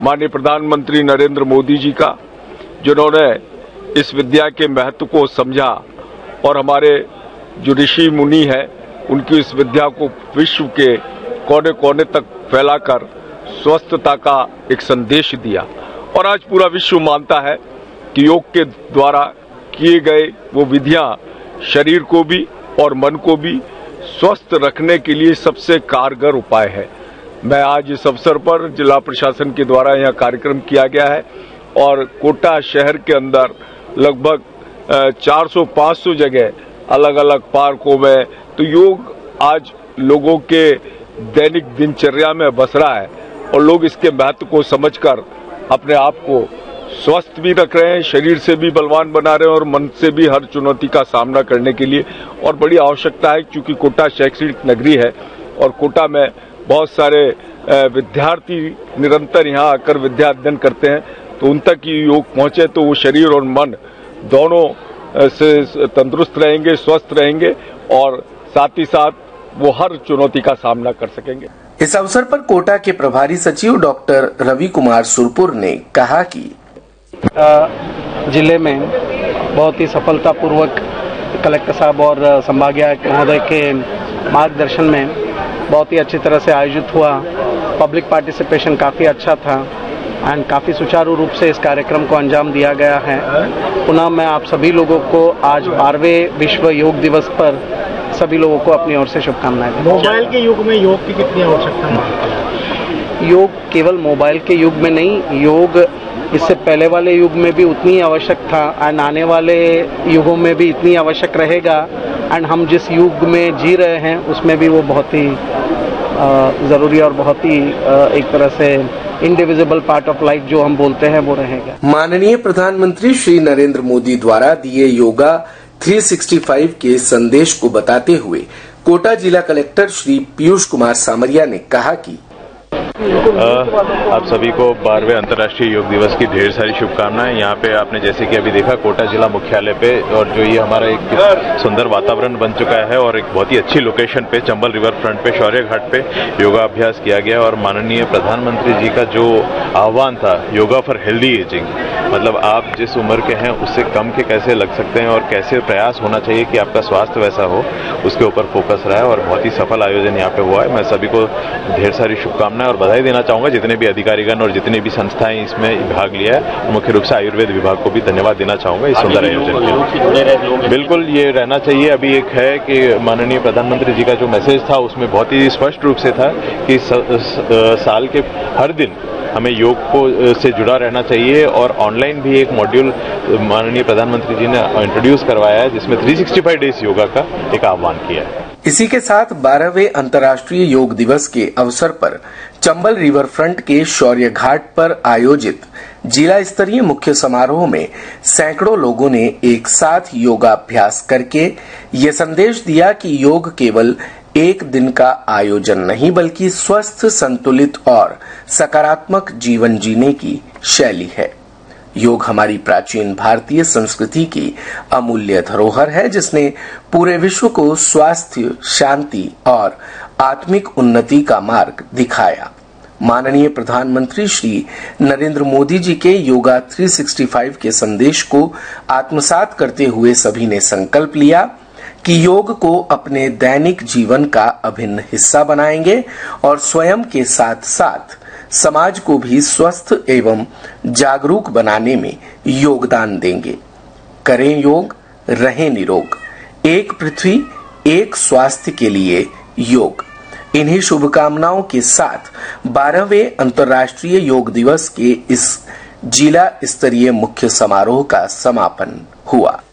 माननीय प्रधानमंत्री नरेंद्र मोदी जी का, जिन्होंने इस विद्या के महत्व को समझा और हमारे जो ऋषि मुनि है उनकी इस विद्या को विश्व के कोने कोने तक फैलाकर स्वस्थता का एक संदेश दिया। और आज पूरा विश्व मानता है कि योग के द्वारा किए गए वो विधियां शरीर को भी और मन को भी स्वस्थ रखने के लिए सबसे कारगर उपाय है। मैं आज इस अवसर पर जिला प्रशासन के द्वारा यह कार्यक्रम किया गया है और कोटा शहर के अंदर लगभग 400-500 जगह अलग अलग पार्कों में तो योग आज लोगों के दैनिक दिनचर्या में बस रहा है और लोग इसके महत्व को समझकर अपने आप को स्वस्थ भी रख रहे हैं, शरीर से भी बलवान बना रहे हैं और मन से भी हर चुनौती का सामना करने के लिए। और बड़ी आवश्यकता है क्योंकि कोटा शैक्षणिक नगरी है और कोटा में बहुत सारे विद्यार्थी निरंतर यहाँ आकर विद्या अध्ययन करते हैं, तो उन तक ये योग पहुंचे तो वो शरीर और मन दोनों से तंदुरुस्त रहेंगे, स्वस्थ रहेंगे और साथ ही साथ वो हर चुनौती का सामना कर सकेंगे। इस अवसर पर कोटा के प्रभारी सचिव डॉक्टर रवि कुमार सुरपुर ने कहा कि जिले में बहुत ही सफलतापूर्वक कलेक्टर साहब और संभागीय महोदय के मार्गदर्शन में बहुत ही अच्छी तरह से आयोजित हुआ। पब्लिक पार्टिसिपेशन काफ़ी अच्छा था एंड काफ़ी सुचारू रूप से इस कार्यक्रम को अंजाम दिया गया है। पुनः मैं आप सभी लोगों को आज 12वें विश्व योग दिवस पर सभी लोगों को अपनी ओर से शुभकामनाएं देता हूं। मोबाइल के युग में योग की कितनी आवश्यकता है? योग केवल मोबाइल के युग में नहीं, योग इससे पहले वाले युग में भी उतनी आवश्यक था एंड आने वाले युगों में भी इतनी आवश्यक रहेगा एंड हम जिस युग में जी रहे हैं उसमें भी वो बहुत ही ज़रूरी और बहुत ही एक तरह से इंडिविजिबल पार्ट ऑफ लाइफ जो हम बोलते हैं वो रहेगा। माननीय प्रधानमंत्री श्री नरेंद्र मोदी द्वारा दिए योगा 365 के संदेश को बताते हुए कोटा जिला कलेक्टर श्री पीयूष कुमार सामरिया ने कहा कि आप सभी को 12वें अंतर्राष्ट्रीय योग दिवस की ढेर सारी शुभकामनाएं। यहाँ पे आपने जैसे कि अभी देखा कोटा जिला मुख्यालय पे और जो ये हमारा एक सुंदर वातावरण बन चुका है और एक बहुत ही अच्छी लोकेशन पे चंबल रिवर फ्रंट पे शौर्य घाट पे योगा अभ्यास किया गया और माननीय प्रधानमंत्री जी का जो आह्वान था योगा फॉर हेल्दी एजिंग, मतलब आप जिस उम्र के हैं उससे कम के कैसे लग सकते हैं और कैसे प्रयास होना चाहिए कि आपका स्वास्थ्य वैसा हो, उसके ऊपर फोकस रहा है और बहुत ही सफल आयोजन यहाँ पे हुआ है। मैं सभी को ढेर सारी शुभकामनाएं और बधाई देना चाहूंगा, जितने भी अधिकारीगण और जितनी भी संस्थाएं इसमें भाग लिया है। मुख्य रूप से आयुर्वेद विभाग को भी धन्यवाद देना चाहूंगा इस सुंदर आयोजन के लिए। बिल्कुल ये रहना चाहिए। अभी एक है कि माननीय प्रधानमंत्री जी का जो मैसेज था उसमें बहुत ही स्पष्ट रूप से था कि साल के हर दिन हमें योग को से जुड़ा रहना चाहिए और ऑनलाइन भी एक मॉड्यूल माननीय प्रधानमंत्री जी ने इंट्रोड्यूस करवाया है जिसमें 365 डेज योगा का एक आह्वान किया है। इसी के साथ 12वें अंतर्राष्ट्रीय योग दिवस के अवसर पर चंबल रिवर फ्रंट के शौर्य घाट पर आयोजित जिला स्तरीय मुख्य समारोह में सैकड़ों लोगों ने एक साथ योगाभ्यास करके ये संदेश दिया कि योग केवल एक दिन का आयोजन नहीं बल्कि स्वस्थ, संतुलित और सकारात्मक जीवन जीने की शैली है। योग हमारी प्राचीन भारतीय संस्कृति की अमूल्य धरोहर है जिसने पूरे विश्व को स्वास्थ्य, शांति और आत्मिक उन्नति का मार्ग दिखाया। माननीय प्रधानमंत्री श्री नरेंद्र मोदी जी के योगा 365 के संदेश को आत्मसात करते हुए सभी ने संकल्प लिया कि योग को अपने दैनिक जीवन का अभिन्न हिस्सा बनाएंगे और स्वयं के साथ साथ समाज को भी स्वस्थ एवं जागरूक बनाने में योगदान देंगे। करें योग, रहें निरोग। एक पृथ्वी, एक स्वास्थ्य के लिए योग। इन्हीं शुभकामनाओं के साथ 12वें अंतर्राष्ट्रीय योग दिवस के इस जिला स्तरीय मुख्य समारोह का समापन हुआ।